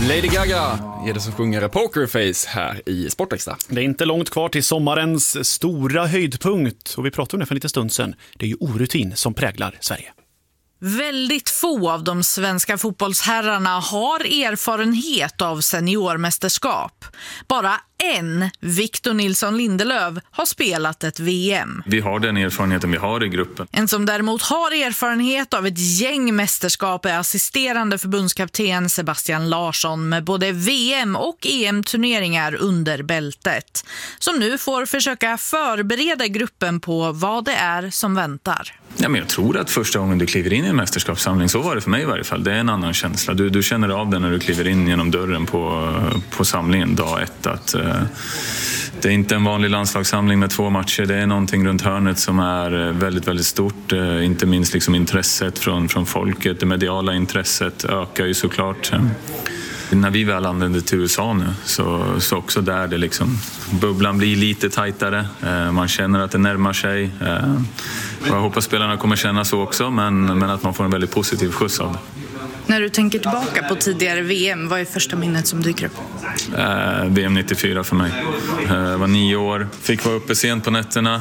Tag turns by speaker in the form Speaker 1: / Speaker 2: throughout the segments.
Speaker 1: Lady Gaga är det som sjunger Pokerface här i Sportextra.
Speaker 2: Det är inte långt kvar till sommarens stora höjdpunkt. Och vi pratade om det för en liten stund sedan. Det är ju orutin som präglar Sverige.
Speaker 3: Väldigt få av de svenska fotbollsherrarna har erfarenhet av seniormästerskap. Bara en, Victor Nilsson Lindelöf, har spelat ett VM.
Speaker 4: Vi har den erfarenheten vi har i gruppen.
Speaker 3: En som däremot har erfarenhet av ett gäng mästerskap är assisterande förbundskapten Sebastian Larsson med både VM- och EM-turneringar under bältet. Som nu får försöka förbereda gruppen på vad det är som väntar.
Speaker 4: Ja, men jag tror att första gången du kliver in i en mästerskapssamling, så var det för mig i varje fall, det är en annan känsla. Du känner av det när du kliver in genom dörren på samlingen dag ett, att det är inte en vanlig landslagssamling med 2 matcher. Det är någonting runt hörnet som är väldigt, väldigt stort. Inte minst liksom intresset från folket, det mediala intresset ökar ju såklart. När vi väl anländer till USA nu så också där det liksom, bubblan blir lite tajtare. Man känner att det närmar sig. Och jag hoppas spelarna kommer känna så också, men att man får en väldigt positiv skjuts av det.
Speaker 3: När du tänker tillbaka på tidigare VM, vad är första minnet som dyker upp?
Speaker 4: VM 94 för mig. Jag var 9 år, fick vara uppe sent på nätterna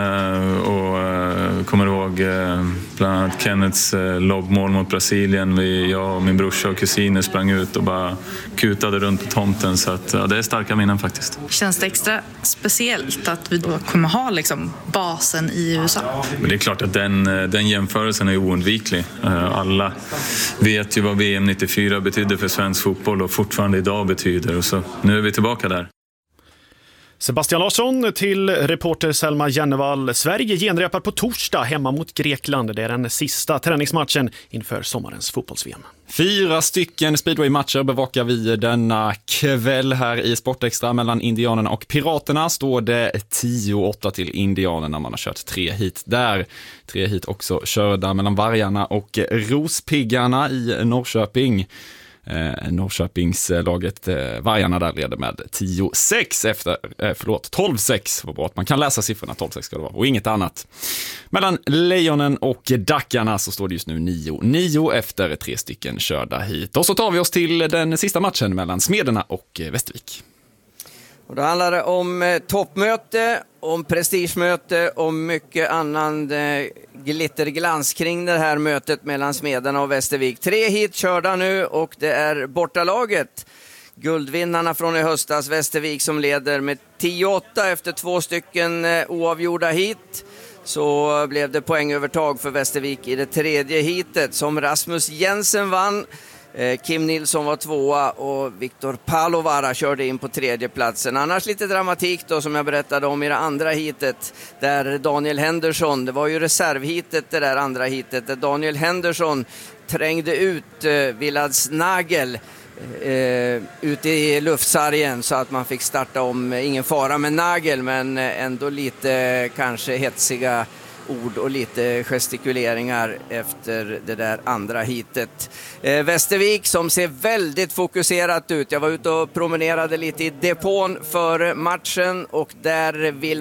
Speaker 4: och kommer ihåg bland annat Kenneths lobbmål mot Brasilien. Jag och min brorsa och kusiner sprang ut och bara kutade runt på tomten, så att, ja, det är starka minnen faktiskt.
Speaker 3: Känns det extra speciellt att vi då kommer ha liksom basen i USA?
Speaker 4: Men det är klart att den jämförelsen är oundviklig. Alla vet ju vad VM 94 betydde för svensk fotboll och fortfarande idag betyder, och så nu är vi tillbaka där.
Speaker 2: Sebastian Larsson till reporter Selma Jennevall. Sverige genrepar på torsdag hemma mot Grekland. Det är den sista träningsmatchen inför sommarens fotbolls-VM.
Speaker 1: 4 stycken speedway-matcher bevakar vi denna kväll här i Sportextra. Mellan Indianerna och Piraterna står det 10-8 till Indianerna. Man har kört 3 hit där. 3 hit också körda mellan Vargarna och Rospiggarna i Norrköping. Norrköpingslaget Vargarna där leder med 12-6 vad bra att man kan läsa siffrorna. 12-6 ska det vara och inget annat. Mellan Lejonen och Dackarna så står det just nu 9-9 efter 3 stycken körda hit. Och så tar vi oss till den sista matchen mellan Smederna och Västervik.
Speaker 5: Och då handlar det om toppmöte, om prestigemöte och mycket annan glitterglans kring det här mötet mellan Smederna och Västervik. 3 hit körda nu och det är bortalaget, guldvinnarna från i höstas, Västervik, som leder med 10-8 efter 2 stycken oavgjorda hit. Så blev det poängövertag för Västervik i det 3:e hitet som Rasmus Jensen vann. Kim Nilsson var 2:a och Viktor Palovara körde in på 3:e platsen. Annars lite dramatik då, som jag berättade om i det andra hitet, där Daniel Henderson, det var ju reservhitet det där andra hitet, där Daniel Henderson trängde ut Villads Nagel ute i luftsargen så att man fick starta om. Ingen fara med Nagel, men ändå lite kanske hetsiga ord och lite gestikuleringar efter det där andra hitet. Västervik som ser väldigt fokuserat ut. Jag var ute och promenerade lite i depån för matchen och där vill